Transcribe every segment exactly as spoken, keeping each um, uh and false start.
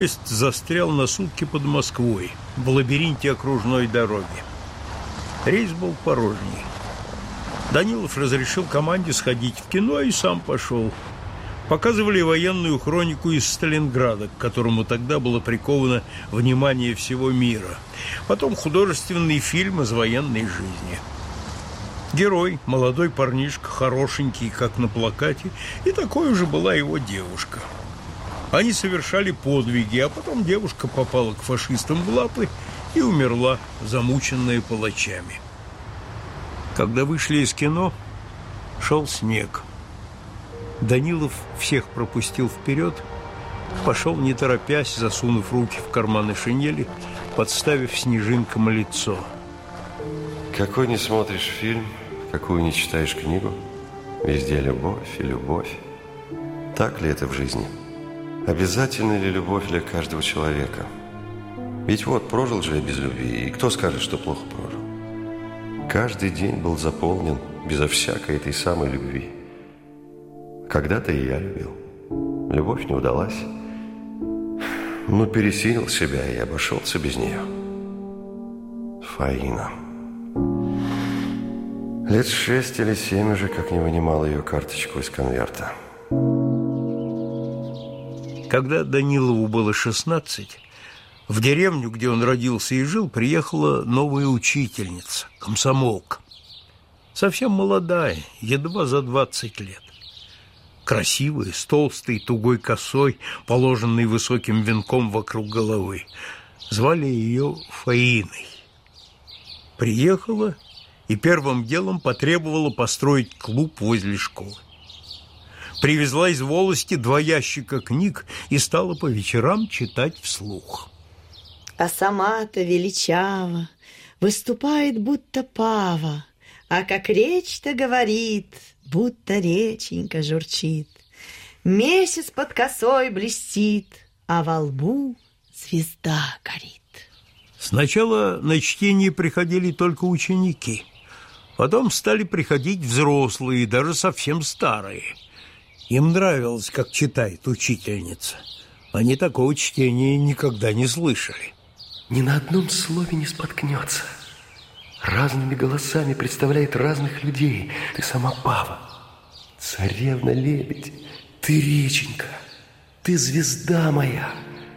Поезд застрял на сутки под Москвой, в лабиринте окружной дороги. Рейс был порожний. Данилов разрешил команде сходить в кино и сам пошел. Показывали военную хронику из Сталинграда, к которому тогда было приковано внимание всего мира. Потом художественный фильм из военной жизни. Герой, молодой парнишка, хорошенький, как на плакате, и такой же была его девушка. Они совершали подвиги, а потом девушка попала к фашистам в лапы и умерла, замученная палачами. Когда вышли из кино, шел снег. Данилов всех пропустил вперед, пошел не торопясь, засунув руки в карманы шинели, подставив снежинкам лицо. Какой не смотришь фильм, какую не читаешь книгу, везде любовь и любовь. Так ли это в жизни? Обязательна ли любовь для каждого человека? Ведь вот, прожил же я без любви, и кто скажет, что плохо прожил? Каждый день был заполнен безо всякой этой самой любви. Когда-то и я любил. Любовь не удалась. Но пересилил себя и обошелся без нее. Фаина. Лет шесть или семь уже как не вынимал ее карточку из конверта. Когда Данилову было шестнадцать, в деревню, где он родился и жил, приехала новая учительница, комсомолка. Совсем молодая, едва за двадцать лет. Красивая, с толстой, тугой косой, положенной высоким венком вокруг головы. Звали ее Фаиной. Приехала и первым делом потребовала построить клуб возле школы. Привезла из волости два ящика книг и стала по вечерам читать вслух. А сама-то величава, выступает будто пава, а как речь-то говорит, будто реченька журчит. Месяц под косой блестит, а во лбу звезда горит. Сначала на чтение приходили только ученики, потом стали приходить взрослые, даже совсем старые. Им нравилось, как читает учительница. Они такого чтения никогда не слышали. Ни на одном слове не споткнется. Разными голосами представляет разных людей. Ты сама Пава, царевна-лебедь, ты реченька, ты звезда моя,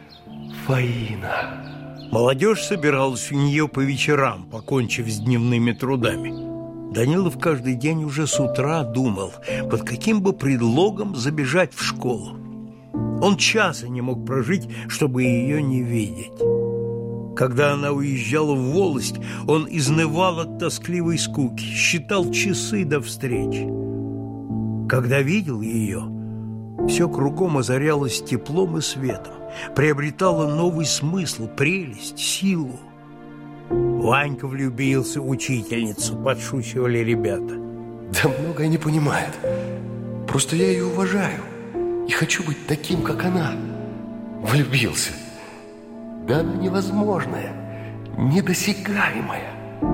Фаина. Молодежь собиралась у нее по вечерам, покончив с дневными трудами. Данилов каждый день уже с утра думал, под каким бы предлогом забежать в школу. Он часа не мог прожить, чтобы ее не видеть. Когда она уезжала в волость, он изнывал от тоскливой скуки, считал часы до встречи. Когда видел ее, все кругом озарялось теплом и светом, приобретало новый смысл, прелесть, силу. Ванька влюбился в учительницу, подшучивали ребята. Да многое не понимает. Просто я ее уважаю и хочу быть таким, как она. Влюбился. Да она невозможная, недосягаемая.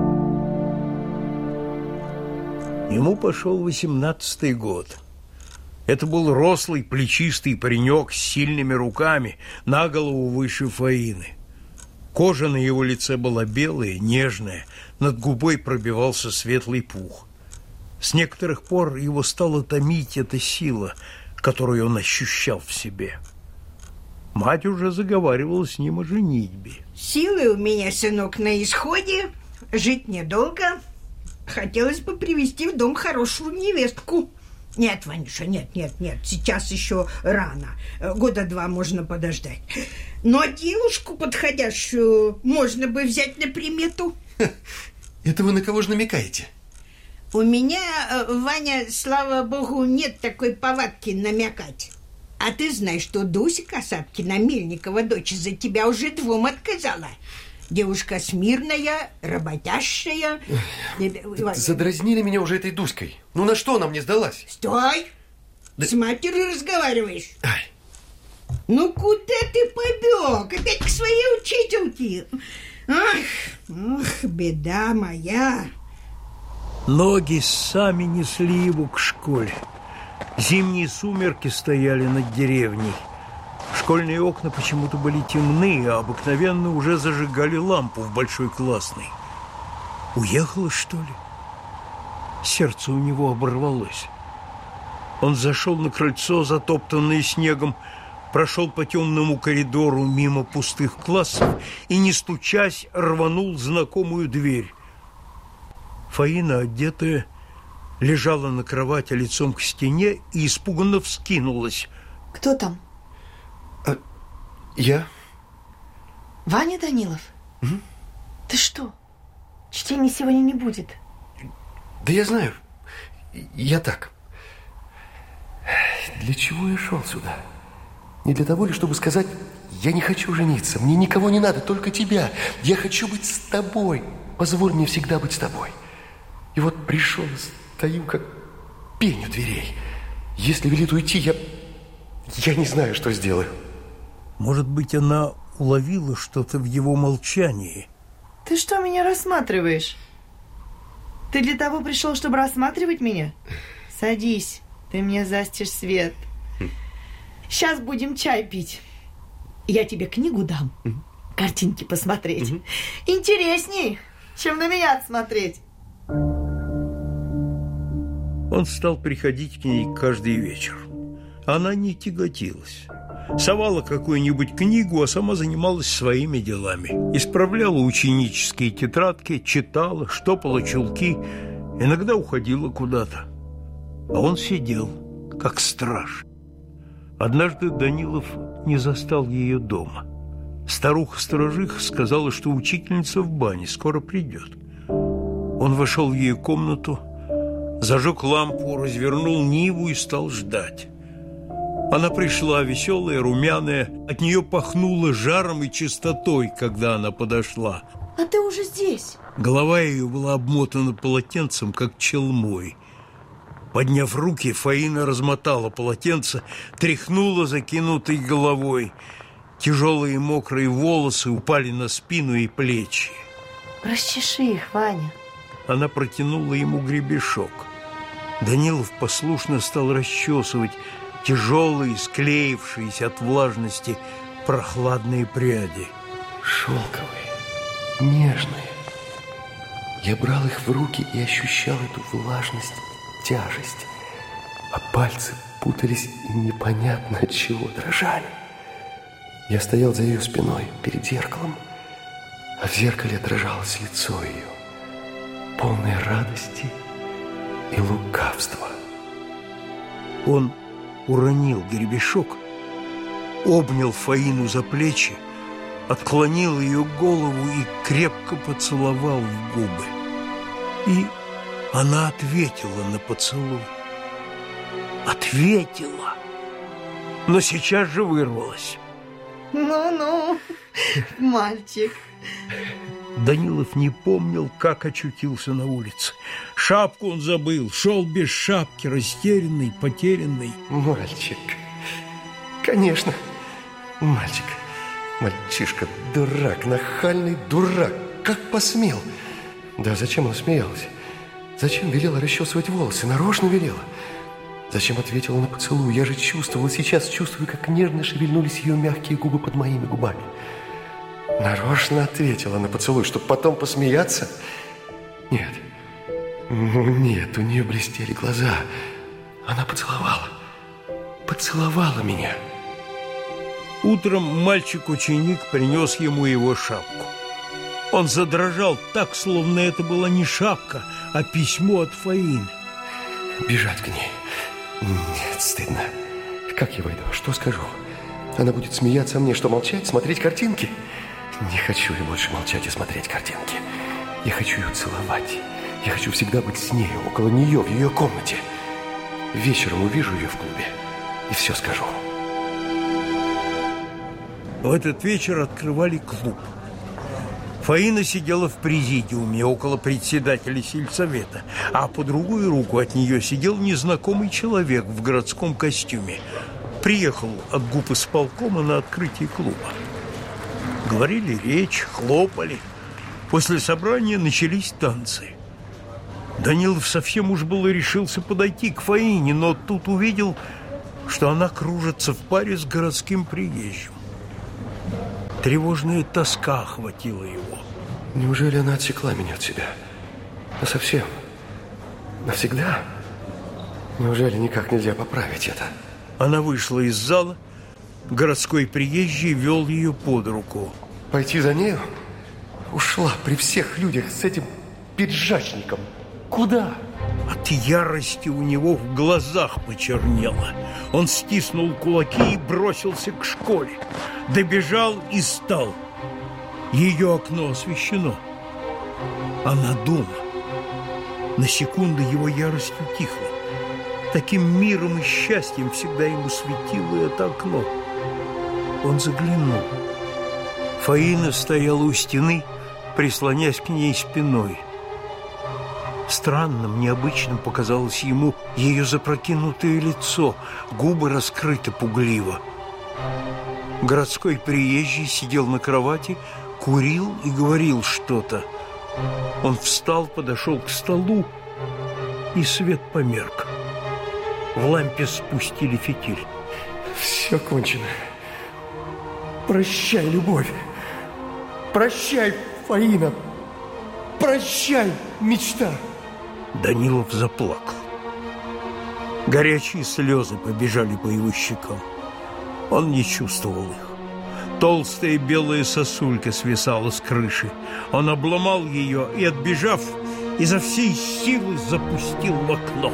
Ему пошел восемнадцатый год. Это был рослый, плечистый паренек с сильными руками, на голову выше Фаины. Кожа на его лице была белая, нежная, над губой пробивался светлый пух. С некоторых пор его стала томить эта сила, которую он ощущал в себе. Мать уже заговаривала с ним о женитьбе. Силы у меня, сынок, на исходе, жить недолго. Хотелось бы привести в дом хорошую невестку. Нет, Ванюша, нет, нет, нет, сейчас еще рано. Года два можно подождать. Но девушку подходящую можно бы взять на примету. Это вы на кого же намекаете? У меня, Ваня, слава богу, нет такой повадки намекать. А ты знаешь, что Дуся Касаткина, Мельникова дочь, за тебя уже двум отказала. Девушка смирная, работящая. Задразнили меня уже этой Дуськой. Ну на что она мне сдалась? Стой! Да... С матерью разговариваешь. Ай. Ну куда ты побег? Опять к своей учительке. Ах, ах, беда моя. Ноги сами несли его к школе. Зимние сумерки стояли над деревней. Школьные окна почему-то были темны, а обыкновенно уже зажигали лампу в большой классной. Уехала, что ли? Сердце у него оборвалось. Он зашел на крыльцо, затоптанное снегом, прошел по темному коридору мимо пустых классов и, не стучась, рванул знакомую дверь. Фаина, одетая, лежала на кровати лицом к стене и испуганно вскинулась. Кто там? А, я. Ваня Данилов? Угу. Ты что? Чтения сегодня не будет. Да я знаю. Я так. Для чего я шел сюда? Не для того ли, чтобы сказать: я не хочу жениться, мне никого не надо, только тебя. Я хочу быть с тобой. Позволь мне всегда быть с тобой. И вот пришел, стою как пень у дверей. Если велит уйти, я... я не знаю, что сделаю. Может быть, она уловила что-то в его молчании. Ты что меня рассматриваешь? Ты для того пришел, чтобы рассматривать меня? Садись, ты мне застишь свет. Сейчас будем чай пить. Я тебе книгу дам, картинки посмотреть. Интересней, чем на меня смотреть. Он стал приходить к ней каждый вечер. Она не тяготилась. Совала какую-нибудь книгу, а сама занималась своими делами. Исправляла ученические тетрадки, читала, штопала чулки, иногда уходила куда-то. А он сидел, как страж. Однажды Данилов не застал ее дома. Старуха-сторожиха сказала, что учительница в бане, скоро придет. Он вошел в ее комнату, зажег лампу, развернул Ниву и стал ждать. Она пришла, веселая, румяная, от нее пахнуло жаром и чистотой, когда она подошла. А ты уже здесь? Голова ее была обмотана полотенцем, как челмой. Подняв руки, Фаина размотала полотенце, тряхнула закинутой головой. Тяжелые мокрые волосы упали на спину и плечи. Расчеши их, Ваня. Она протянула ему гребешок. Данилов послушно стал расчесывать тяжелые, склеившиеся от влажности прохладные пряди. Шелковые, нежные. Я брал их в руки и ощущал эту влажность, тяжесть. А пальцы путались и непонятно от чего дрожали. Я стоял за ее спиной, перед зеркалом, а в зеркале отражалось лицо ее, полное радости и лукавства. Он уронил гребешок, обнял Фаину за плечи, отклонил ее голову и крепко поцеловал в губы. И она ответила на поцелуй. Ответила, но сейчас же вырвалась. Ну-ну, мальчик. Данилов не помнил, как очутился на улице. Шапку он забыл, шел без шапки, растерянный, потерянный. Мальчик, конечно, мальчик, мальчишка, дурак, нахальный дурак, как посмел. Да зачем он смеялся? Зачем велела расчесывать волосы? Нарочно велела. Зачем ответила на поцелуй? Я же чувствовал, сейчас чувствую, как нежно шевельнулись ее мягкие губы под моими губами. Нарочно ответила на поцелуй, чтобы потом посмеяться? Нет. Ну, нет, у нее блестели глаза. Она поцеловала. Поцеловала меня. Утром мальчик-ученик принес ему его шапку. Он задрожал так, словно это была не шапка, а письмо от Фаины. Бежать к ней. Нет, стыдно. Как я войду? Что скажу? Она будет смеяться мне, что молчать, смотреть картинки? Не хочу я больше молчать и смотреть картинки. Я хочу ее целовать. Я хочу всегда быть с ней, около нее, в ее комнате. Вечером увижу ее в клубе и все скажу. В этот вечер открывали клуб. Фаина сидела в президиуме около председателя сельсовета, а по другую руку от нее сидел незнакомый человек в городском костюме. Приехал от губ исполкома на открытие клуба. Говорили речь, хлопали. После собрания начались танцы. Данилов совсем уж было решился подойти к Фаине, но тут увидел, что она кружится в паре с городским приезжим. Тревожная тоска охватила его. Неужели она отсекла меня от себя? А совсем? Навсегда? Неужели никак нельзя поправить это? Она вышла из зала. Городской приезжий вел ее под руку. Пойти за нею? Ушла при всех людях с этим пиджачником. Куда? От ярости у него в глазах почернело. Он стиснул кулаки и бросился к школе. Добежал и стал. Ее окно освещено. Она дома. На секунду его ярость утихла. Таким миром и счастьем всегда ему светило это окно. Он заглянул. Фаина стояла у стены, прислонясь к ней спиной. Странным, необычным показалось ему ее запрокинутое лицо, губы раскрыты пугливо. Городской приезжий сидел на кровати, курил и говорил что-то. Он встал, подошел к столу, и свет померк. В лампе спустили фитиль. Все кончено. Прощай, любовь. Прощай, Фаина. Прощай, мечта. Данилов заплакал. Горячие слезы побежали по его щекам. Он не чувствовал их. Толстая белая сосулька свисала с крыши. Он обломал ее и, отбежав, изо всей силы запустил в окно.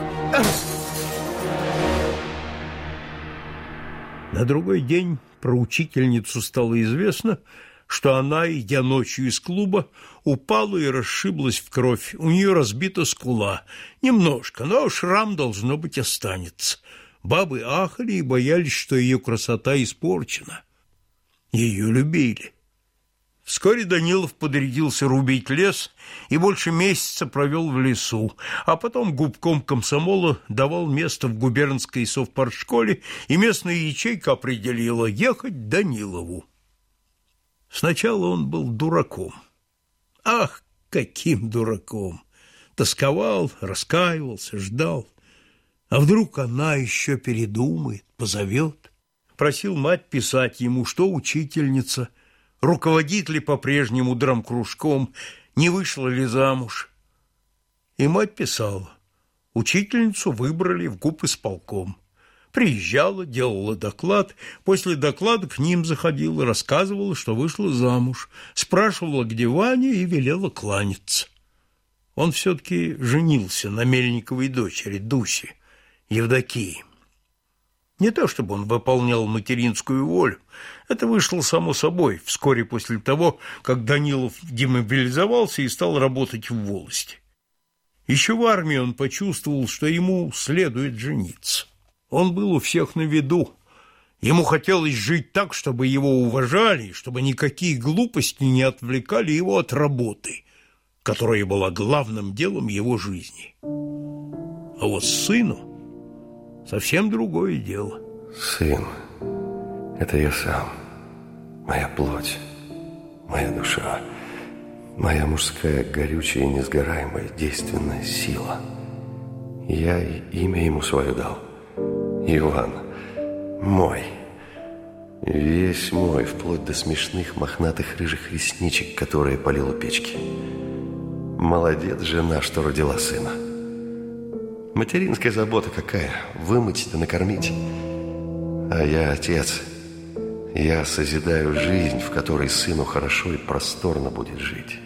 На другой день про учительницу стало известно, что она, идя ночью из клуба, упала и расшиблась в кровь. У нее разбита скула. Немножко, но шрам, должно быть, останется. Бабы ахали и боялись, что ее красота испорчена. Ее любили. Вскоре Данилов подрядился рубить лес и больше месяца провел в лесу, а потом губком комсомола давал место в губернской совпартшколе, и местная ячейка определила ехать Данилову. Сначала он был дураком. Ах, каким дураком! Тосковал, раскаивался, ждал. А вдруг она еще передумает, позовет? Просил мать писать ему, что учительница, руководит ли по-прежнему драмкружком, не вышла ли замуж. И мать писала. Учительницу выбрали в губисполком. Приезжала, делала доклад, после доклада к ним заходила, рассказывала, что вышла замуж, спрашивала, где Ваня, и велела кланяться. Он все-таки женился на Мельниковой дочери, Дусе, Евдокии. Не то чтобы он выполнял материнскую волю, это вышло само собой, вскоре после того, как Данилов демобилизовался и стал работать в волости. Еще в армии он почувствовал, что ему следует жениться. Он был у всех на виду. Ему хотелось жить так, чтобы его уважали, чтобы никакие глупости не отвлекали его от работы, которая была главным делом его жизни. А вот сыну совсем другое дело. Сын, это я сам, моя плоть, моя душа, моя мужская горючая и несгораемая действенная сила. Я и имя ему свое дал. Иван, мой, весь мой, вплоть до смешных мохнатых рыжих ресничек, которые полил у печки. Молодец жена, что родила сына. Материнская забота какая, вымыть да накормить. А я отец, я созидаю жизнь, в которой сыну хорошо и просторно будет жить.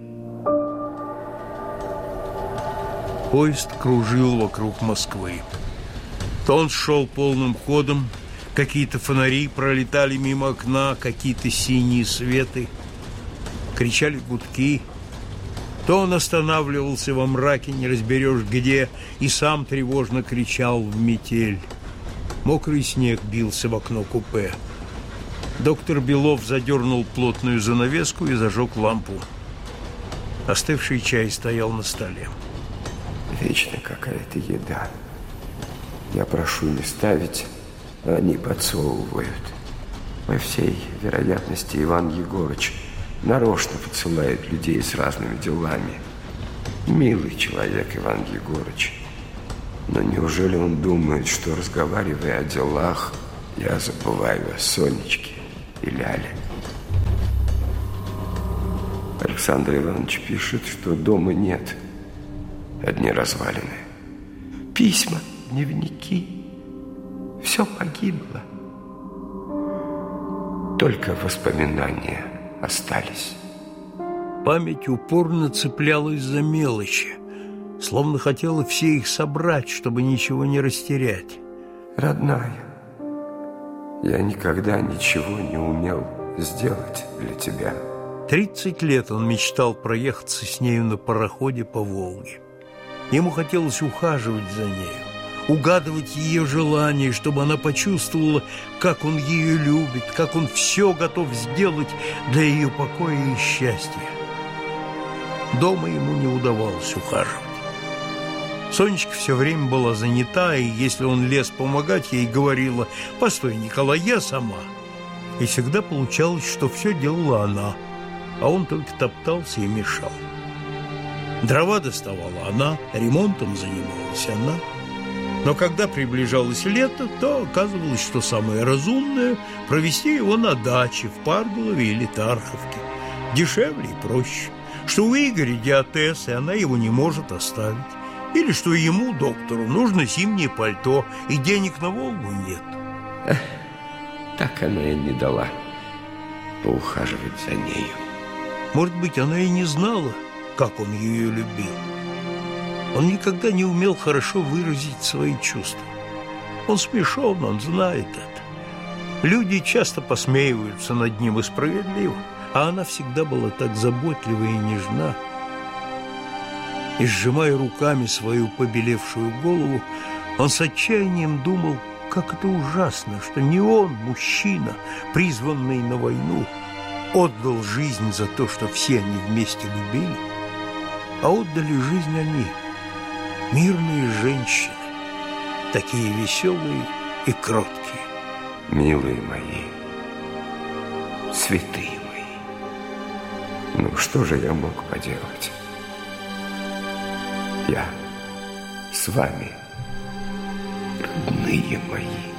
Поезд кружил вокруг Москвы. То он шел полным ходом, какие-то фонари пролетали мимо окна, какие-то синие светы, кричали гудки. То он останавливался во мраке, не разберешь где, и сам тревожно кричал в метель. Мокрый снег бился в окно купе. Доктор Белов задернул плотную занавеску и зажег лампу. Остывший чай стоял на столе. Вечно какая-то еда. Я прошу не ставить, а они подсовывают. По всей вероятности, Иван Егорыч нарочно подсылает людей с разными делами. Милый человек Иван Егорыч. Но неужели он думает, что, разговаривая о делах, я забываю о Сонечке и Ляле? Александр Иванович пишет, что дома нет. Одни развалины. Письма, дневники. Все погибло. Только воспоминания остались. Память упорно цеплялась за мелочи, словно хотела все их собрать, чтобы ничего не растерять. Родная, я никогда ничего не умел сделать для тебя. Тридцать лет он мечтал проехаться с нею на пароходе по Волге. Ему хотелось ухаживать за нею, угадывать ее желания, чтобы она почувствовала, как он ее любит, как он все готов сделать для ее покоя и счастья. Дома ему не удавалось ухаживать. Сонечка все время была занята, и если он лез помогать, ей говорила: «Постой, Николай, я сама». И всегда получалось, что все делала она, а он только топтался и мешал. Дрова доставала она, ремонтом занималась она. Но когда приближалось лето, то оказывалось, что самое разумное – провести его на даче в Парголове или Тарховке. Дешевле и проще. Что у Игоря диатез, и она его не может оставить. Или что ему, доктору, нужно зимнее пальто, и денег на Волгу нет. Эх, так она и не дала поухаживать за нею. Может быть, она и не знала, как он ее любил. Он никогда не умел хорошо выразить свои чувства. Он смешон, он знает это. Люди часто посмеиваются над ним, и справедливо, а она всегда была так заботлива и нежна. И, сжимая руками свою побелевшую голову, он с отчаянием думал, как это ужасно, что не он, мужчина, призванный на войну, отдал жизнь за то, что все они вместе любили, а отдали жизнь они, мирные женщины, такие веселые и кроткие. Милые мои, святые мои, ну что же я мог поделать? Я с вами, родные мои.